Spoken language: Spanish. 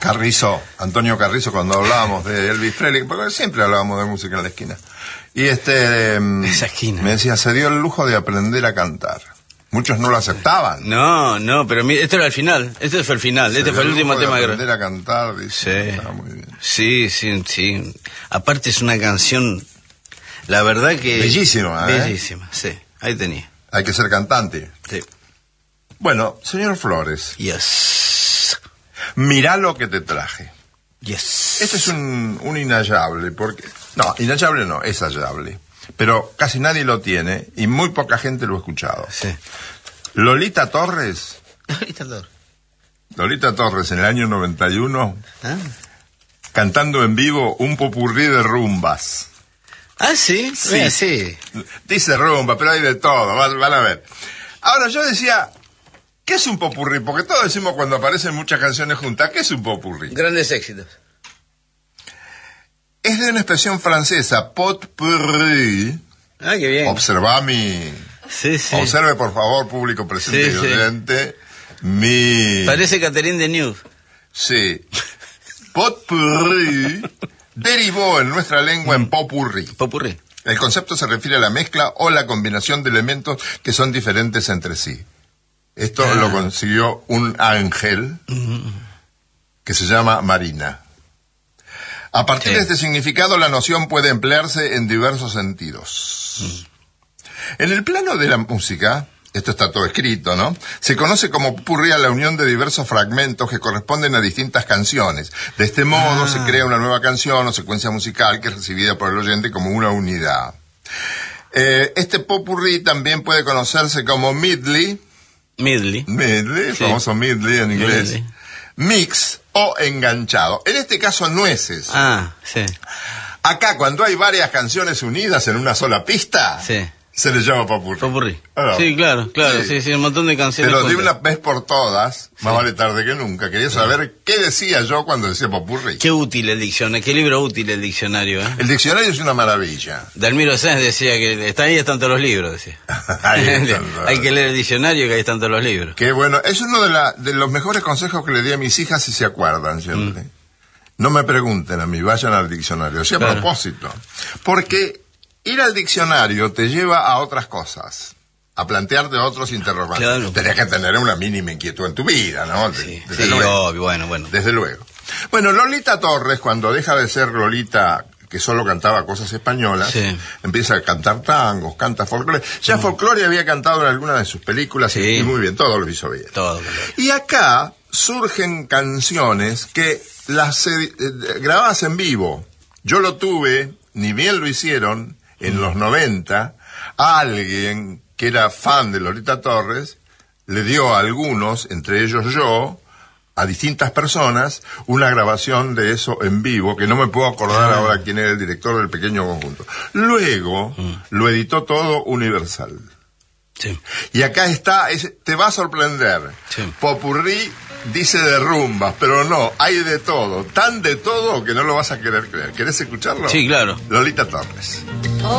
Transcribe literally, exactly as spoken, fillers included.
Carrizo, Antonio Carrizo, cuando hablábamos de Elvis Presley, porque siempre hablábamos de música en la esquina. Y este Esa esquina. me decía, se dio el lujo de aprender a cantar. Muchos no lo aceptaban. No, no, pero mi- esto era el final. Este fue el final. Se este dio fue el último lujo de tema que aprender a cantar, dice. Sí. Ah, muy bien. Sí, sí, sí. Aparte es una canción, la verdad que... Bellísima, ¿eh? Bellísima, sí. Ahí tenía. Hay que ser cantante. Sí. Bueno, señor Flores, Yes. mirá lo que te traje. Yes. Este es un, un inhallable, porque... No, inhallable no, es hallable. Pero casi nadie lo tiene y muy poca gente lo ha escuchado. Sí. Lolita Torres, Ahorita todo. Lolita Torres en el año noventa y uno, ¿Ah? cantando en vivo un popurrí de rumbas. ¿Ah, sí? Sí. Eh, sí. Dice rumba, pero hay de todo, van, van a ver. Ahora yo decía, ¿qué es un popurrí? Porque todos decimos cuando aparecen muchas canciones juntas, ¿qué es un popurrí? Grandes éxitos. Es de una expresión francesa, potpourri. Ah, qué bien. Observa mi... Sí, sí. Observe, por favor, público presente Sí, y sí. oyente, mi... Parece Catherine Deneuve. Sí. Potpourri derivó en nuestra lengua en popurrí. Popurrí. El concepto se refiere a la mezcla o la combinación de elementos que son diferentes entre sí. Esto Ah. lo consiguió un ángel que se llama Marina. A partir Sí. de este significado, la noción puede emplearse en diversos sentidos. En el plano de la música, esto está todo escrito, ¿no? Se conoce como popurrí a la unión de diversos fragmentos que corresponden a distintas canciones. De este modo Ah. se crea una nueva canción o secuencia musical que es recibida por el oyente como una unidad. Eh, este popurrí también puede conocerse como medley, Midley. medley, el Sí. famoso medley en inglés, Medley. mix o enganchado. En este caso, nueces. Ah, sí. Acá, cuando hay varias canciones unidas en una sola pista, Sí. se le llama popurrí. Popurrí. Ah, Sí, claro, claro. sí. Sí, sí, un montón de canciones. Pero de juntas. una vez por todas, más vale tarde que nunca. Quería saber qué decía yo cuando decía popurrí. Qué útil el diccionario, qué libro útil el diccionario, ¿eh? El diccionario es una maravilla. Dalmiro Sáenz decía que está ahí están todos los libros, decía. Ahí están, Hay que leer el diccionario que ahí están todos los libros. Qué bueno. Es uno de, la, de los mejores consejos que le di a mis hijas, si se acuerdan siempre. Mm. No me pregunten a mí, vayan al diccionario. O sea, a Claro. propósito. Porque ir al diccionario te lleva a otras cosas. A plantearte otros interrogantes. Claro. Tenés que tener una mínima inquietud en tu vida, ¿no? De- Sí, desde sí, luego. obvio, bueno, bueno. Desde luego. Bueno, Lolita Torres, cuando deja de ser Lolita que solo cantaba cosas españolas, Sí. empieza a cantar tangos, canta folclore. Ya folclore había cantado en alguna de sus películas y- Sí. y muy bien, todo lo hizo bien. Todo. Y acá surgen canciones que las eh, eh, grabadas en vivo. Yo lo tuve, ni bien lo hicieron, en los noventa, a alguien que era fan de Lolita Torres, le dio a algunos, entre ellos yo, a distintas personas, una grabación de eso en vivo, que no me puedo acordar Ah. ahora quién era el director del pequeño conjunto. Luego, lo editó todo Universal. Sí. Y acá está, es- te va a sorprender. Sí. Popurrí dice de rumbas, pero no, hay de todo. Tan de todo que no lo vas a querer creer. ¿Querés escucharlo? Sí, claro. Lolita Torres.